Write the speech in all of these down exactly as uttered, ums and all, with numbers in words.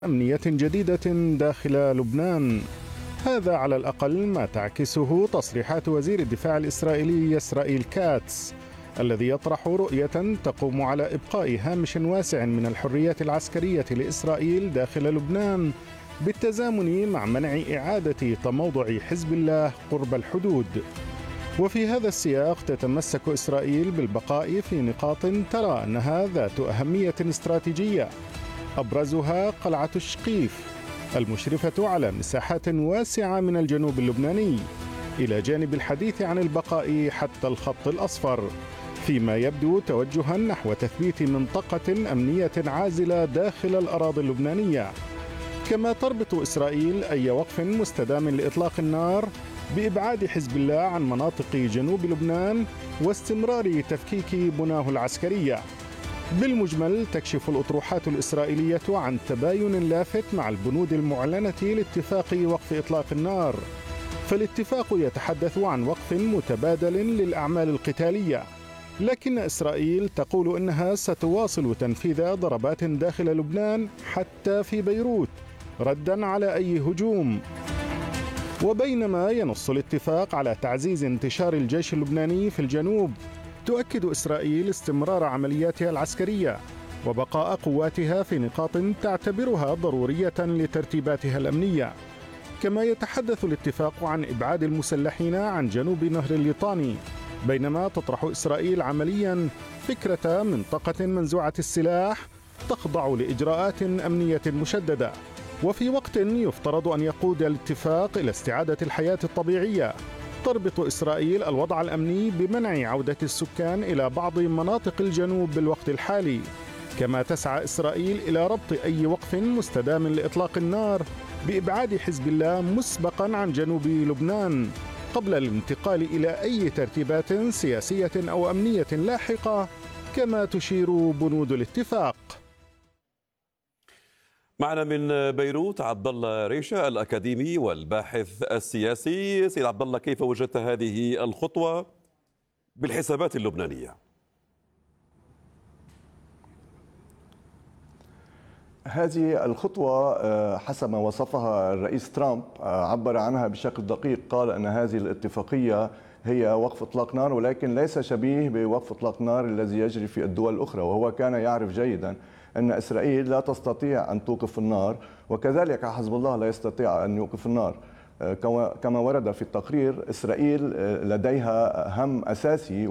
أمنية جديدة داخل لبنان. هذا على الأقل ما تعكسه تصريحات وزير الدفاع الإسرائيلي إسرائيل كاتس، الذي يطرح رؤية تقوم على إبقاء هامش واسع من الحريات العسكرية لإسرائيل داخل لبنان، بالتزامن مع منع إعادة تموضع حزب الله قرب الحدود. وفي هذا السياق تتمسك إسرائيل بالبقاء في نقاط ترى أنها ذات أهمية استراتيجية، أبرزها قلعة الشقيف المشرفة على مساحات واسعة من الجنوب اللبناني، إلى جانب الحديث عن البقاء حتى الخط الأصفر، فيما يبدو توجها نحو تثبيت منطقة أمنية عازلة داخل الأراضي اللبنانية. كما تربط إسرائيل أي وقف مستدام لإطلاق النار بإبعاد حزب الله عن مناطق جنوب لبنان واستمرار تفكيك بناه العسكرية. بالمجمل تكشف الأطروحات الإسرائيلية عن تباين لافت مع البنود المعلنة لاتفاق وقف إطلاق النار، فالاتفاق يتحدث عن وقف متبادل للأعمال القتالية، لكن إسرائيل تقول إنها ستواصل تنفيذ ضربات داخل لبنان حتى في بيروت رداً على أي هجوم. وبينما ينص الاتفاق على تعزيز انتشار الجيش اللبناني في الجنوب، تؤكد إسرائيل استمرار عملياتها العسكرية وبقاء قواتها في نقاط تعتبرها ضرورية لترتيباتها الأمنية. كما يتحدث الاتفاق عن إبعاد المسلحين عن جنوب نهر الليطاني، بينما تطرح إسرائيل عمليا فكرة منطقة منزوعة السلاح تخضع لإجراءات أمنية مشددة، وفي وقت يفترض أن يقود الاتفاق إلى استعادة الحياة الطبيعية. تربط إسرائيل الوضع الأمني بمنع عودة السكان إلى بعض مناطق الجنوب بالوقت الحالي. كما تسعى إسرائيل إلى ربط أي وقف مستدام لإطلاق النار بإبعاد حزب الله مسبقا عن جنوب لبنان، قبل الانتقال إلى أي ترتيبات سياسية أو أمنية لاحقة، كما تشير بنود الاتفاق. معنا من بيروت عبد الله ريشة الأكاديمي والباحث السياسي. سيد عبد الله، كيف وجدت هذه الخطوة بالحسابات اللبنانية؟ هذه الخطوة حسب ما وصفها الرئيس ترامب عبر عنها بشكل دقيق، قال أن هذه الاتفاقية هي وقف إطلاق نار، ولكن ليس شبيه بوقف إطلاق نار الذي يجري في الدول الأخرى، وهو كان يعرف جيدا أن إسرائيل لا تستطيع أن توقف النار، وكذلك حزب الله لا يستطيع أن يوقف النار. كما ورد في التقرير، إسرائيل لديها هم أساسي،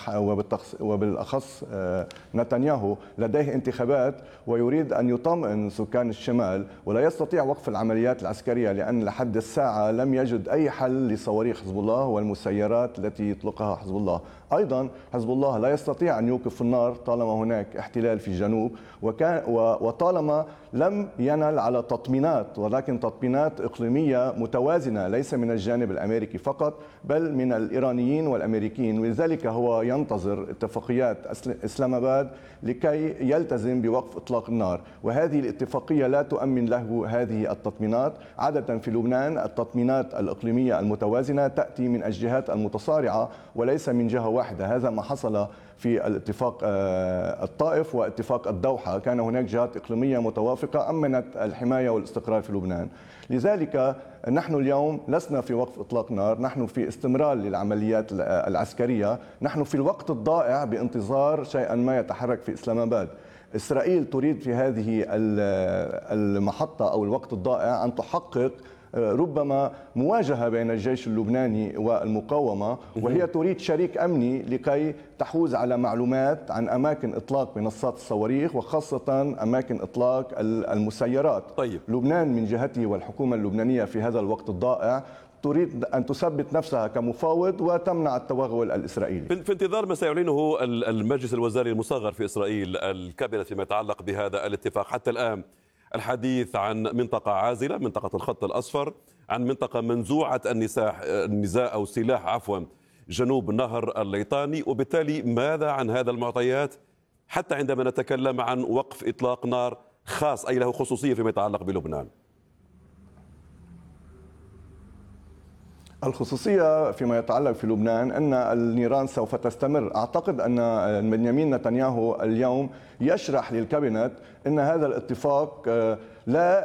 وبالأخص نتنياهو لديه انتخابات ويريد أن يطمئن سكان الشمال، ولا يستطيع وقف العمليات العسكرية لأن لحد الساعة لم يجد أي حل لصواريخ حزب الله والمسيرات التي يطلقها حزب الله. أيضا حزب الله لا يستطيع أن يوقف النار طالما هناك احتلال في الجنوب، وكان وطالما لم ينل على تطمينات، ولكن تطمينات إقليمية متوازنة ليس من الجانب الأمريكي فقط بل من الإيرانيين والأمريكيين، ولذلك هو ينتظر اتفاقيات إسلام آباد لكي يلتزم بوقف إطلاق النار، وهذه الاتفاقية لا تؤمن له هذه التطمينات. عادة في لبنان التطمينات الإقليمية المتوازنة تأتي من الجهات المتصارعة وليس من جهة واحدة. هذا ما حصل في الاتفاق الطائف واتفاق الدوحة، كان هناك جهات إقليمية متوافقة أمنت الحماية والاستقرار في لبنان. لذلك نحن اليوم لسنا في وقف إطلاق نار، نحن في استمرار للعمليات العسكرية، نحن في الوقت الضائع بانتظار شيئا ما يتحرك في إسلام آباد. إسرائيل تريد في هذه المحطة أو الوقت الضائع أن تحقق ربما مواجهة بين الجيش اللبناني والمقاومة، وهي تريد شريك أمني لكي تحوز على معلومات عن أماكن إطلاق منصات الصواريخ وخاصة أماكن إطلاق المسيرات. طيب. لبنان من جهته والحكومة اللبنانية في هذا الوقت الضائع تريد أن تثبت نفسها كمفاوض وتمنع التوغل الإسرائيلي. في انتظار ما سيعلنه المجلس الوزاري المصغر في إسرائيل الكابينة فيما يتعلق بهذا الاتفاق، حتى الآن الحديث عن منطقة عازلة، منطقة الخط الأصفر، عن منطقة منزوعة النزاع النزاع أو السلاح عفوا جنوب نهر الليطاني، وبالتالي ماذا عن هذا المعطيات حتى عندما نتكلم عن وقف إطلاق نار خاص أي له خصوصية فيما يتعلق بلبنان؟ الخصوصية فيما يتعلق في لبنان أن النيران سوف تستمر. أعتقد أن بنيامين نتنياهو اليوم يشرح للكابينت أن هذا الاتفاق لا